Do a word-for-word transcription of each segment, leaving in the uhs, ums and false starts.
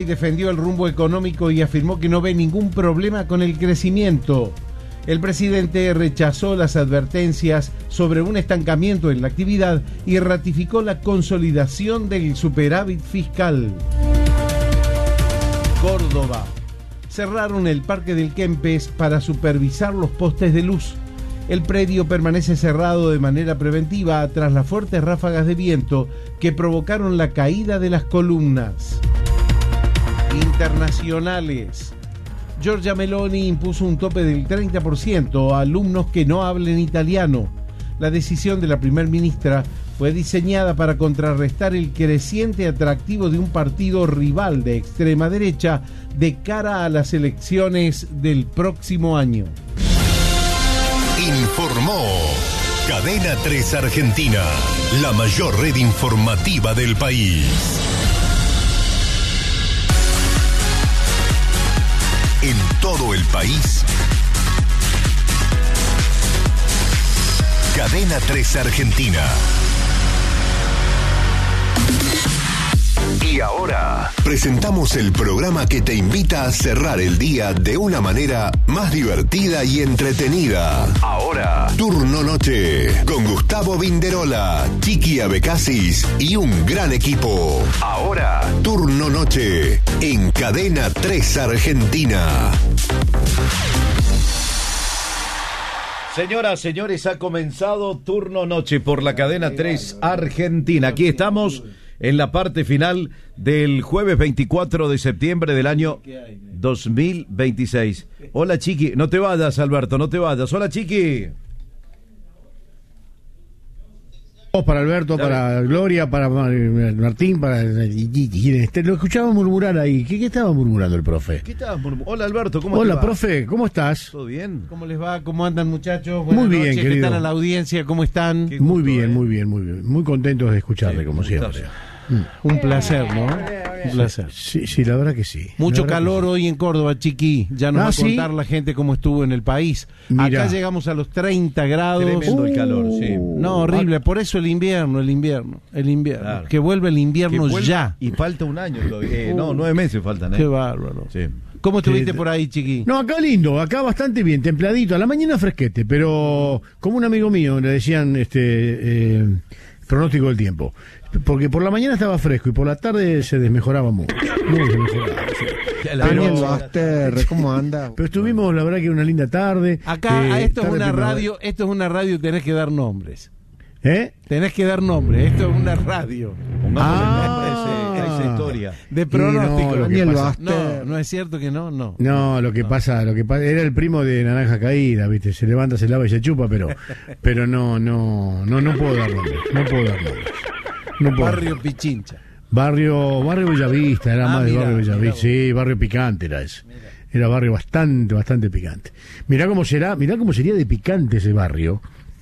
defendió el rumbo económico y afirmó que no ve ningún problema con el crecimiento. El presidente rechazó las advertencias sobre un estancamiento en la actividad y ratificó la consolidación del superávit fiscal. Córdoba. Cerraron el Parque del Kempes para supervisar los postes de luz. El predio permanece cerrado de manera preventiva tras las fuertes ráfagas de viento que provocaron la caída de las columnas. Internacionales. Giorgia Meloni impuso un tope del treinta por ciento a alumnos que no hablen italiano. La decisión de la primer ministra fue diseñada para contrarrestar el creciente atractivo de un partido rival de extrema derecha de cara a las elecciones del próximo año. Informó Cadena tres Argentina, la mayor red informativa del país. En todo el país, Cadena tres Argentina. Y ahora presentamos el programa que te invita a cerrar el día de una manera más divertida y entretenida. Ahora, Turno Noche, con Gustavo Vinderola, Chiqui Abecasis y un gran equipo. Ahora, Turno Noche, en Cadena tres Argentina. Señoras, señores, ha comenzado Turno Noche por la Cadena tres Argentina. Aquí estamos en la parte final del jueves veinticuatro de septiembre del año dos mil veintiséis. Hola, Chiqui. No te vayas, Alberto, no te vayas. Hola, Chiqui. Para Alberto, para Gloria, para Martín, para... Lo escuchaba murmurar ahí. ¿Qué, qué estaba murmurando el profe? ¿Qué estabas murmurando? Hola, Alberto, ¿cómo Hola, te va? profe, ¿cómo estás? ¿Todo bien? ¿Cómo les va? ¿Cómo andan, muchachos? Buenas Muy bien, noches. querido. ¿Qué tal a la audiencia? ¿Cómo están? Qué gusto, Muy bien, eh. muy bien, muy bien. Muy contentos de escucharle, Sí, como un siempre. gustazo. Un placer, ¿no? Un placer. Sí, sí, la verdad que sí. Mucho La verdad calor que sí. hoy en Córdoba, Chiqui. Ya nos Ah, va a ¿sí? contar la gente cómo estuvo en el país. Mirá. Acá llegamos a los treinta grados. Tremendo el calor, sí. No, horrible. Por eso el invierno, el invierno, el invierno. Claro. Que vuelve el invierno Que vuelva- ya. Y falta un año todavía. Eh, no, nueve meses faltan, ¿eh? Qué bárbaro. Sí. ¿Cómo estuviste Sí. por ahí, Chiqui? No, acá lindo, acá bastante bien, templadito. A la mañana fresquete, pero como un amigo mío le decían este eh, pronóstico del tiempo. Porque por la mañana estaba fresco y por la tarde se desmejoraba mucho. Muy desmejorado, sí. Daniel Pero- Baster, ¿cómo anda? Pero estuvimos, la verdad, que una linda tarde. Acá, eh, a esto es tarde una primavera. radio, esto es una radio, tenés que dar nombres. ¿Eh? Tenés que dar nombres, esto es una radio. Pongamos Ah. el nombre a ese- a esa historia. De pronóstico. no, lo que Daniel pasa- Baster. No, no es cierto que no, no. No, lo que pasa, lo que pasa, era el primo de Naranja Caída, ¿viste? Se levanta, se lava y se chupa, pero pero no, no, no, no puedo dar nombres, no puedo dar nombres. No puedo. Barrio Pichincha. Barrio, barrio Bellavista, era Ah, más de mirá, barrio mirá Bellavista, vos. sí, barrio picante era ese. Era barrio bastante, bastante picante. Mirá cómo será, mirá cómo sería de picante ese barrio.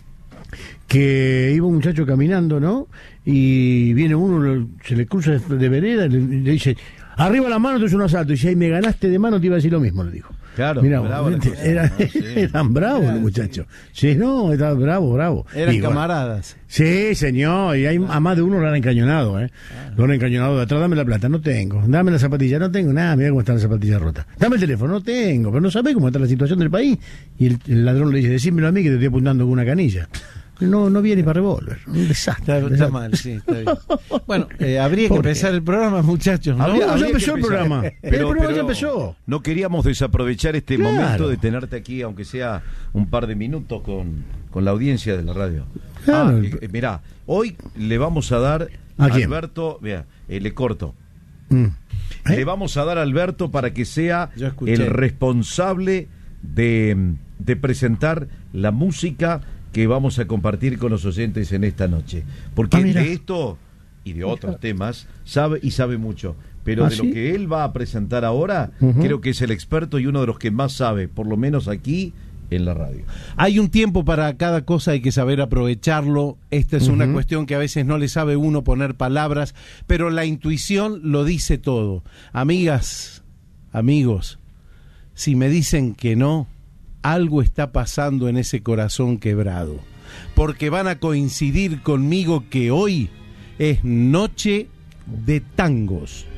Que iba un muchacho caminando, ¿no? Y viene uno, lo- se le cruza de, de vereda y le, le dice, arriba la mano, tú es un asalto. Y si ahí me ganaste de mano, te iba a decir lo mismo, le dijo. Claro, Mirá, bravo la vos, cosa, era- ¿no? Sí. eran bravos los muchachos. Sí, no, estaban bravos, bravos. Eran Y bueno, camaradas. sí, señor, y hay, a más de uno lo han encañonado, ¿eh? Lo han encañonado de atrás, dame la plata, no tengo. Dame la zapatilla, no tengo nada, mira cómo está la zapatilla rota. Dame el teléfono, no tengo, pero no sabés cómo está la situación del país. Y el, el ladrón le dice, decímelo a mí que te estoy apuntando con una canilla. No, no viene para revólver, un desastre. Está, un está desastre. mal, sí, está bien. Bueno, eh, habría que ¿Por qué? empezar el programa, muchachos, ¿no? Habría- ya Habría empezó que el empezar. programa. El programa ya empezó. No queríamos desaprovechar este Claro. momento de tenerte aquí, aunque sea un par de minutos con, con la audiencia de la radio. Claro. Ah, eh, eh, mirá, hoy le vamos a dar ¿A quién? Alberto, mira, eh, le corto. Mm. ¿Eh? Le vamos a dar a Alberto para que sea Yo escuché. el responsable de, de presentar la música que vamos a compartir con los oyentes en esta noche. Porque Ah, mira. de esto y de otros temas sabe y sabe mucho. Pero ¿Ah, de sí? lo que él va a presentar ahora, Ujú. creo que es el experto y uno de los que más sabe, por lo menos aquí en la radio. Hay un tiempo para cada cosa, hay que saber aprovecharlo. Esta es una Ujú. cuestión que a veces no le sabe uno poner palabras, pero la intuición lo dice todo. Amigas, amigos, si me dicen que no, algo está pasando en ese corazón quebrado, porque van a coincidir conmigo que hoy es noche de tangos.